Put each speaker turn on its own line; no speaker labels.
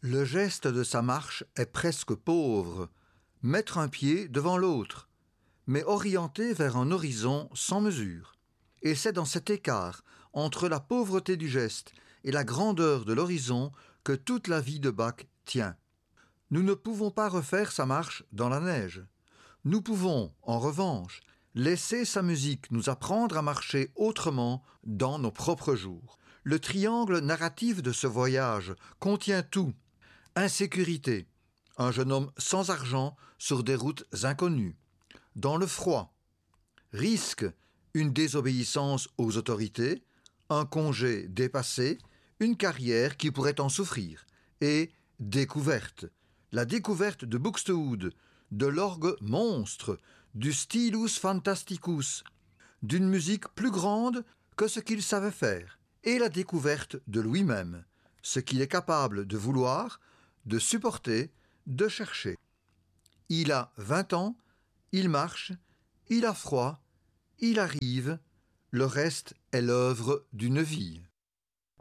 Le geste de sa marche est presque pauvre, mettre un pied devant l'autre, mais orienté vers un horizon sans mesure. Et c'est dans cet écart entre la pauvreté du geste et la grandeur de l'horizon que toute la vie de Bach tient. Nous ne pouvons pas refaire sa marche dans la neige. Nous pouvons, en revanche, laisser sa musique nous apprendre à marcher autrement dans nos propres jours. Le triangle narratif de ce voyage contient tout. Insécurité, un jeune homme sans argent sur des routes inconnues. Dans le froid, risque, une désobéissance aux autorités, un congé dépassé, une carrière qui pourrait en souffrir. Et découverte, la découverte de Buxtehude, de l'orgue monstre, du stylus fantasticus, d'une musique plus grande que ce qu'il savait faire, et la découverte de lui-même, ce qu'il est capable de vouloir, de supporter, de chercher. Il a 20 ans, il marche, il a froid, il arrive, le reste est l'œuvre d'une vie.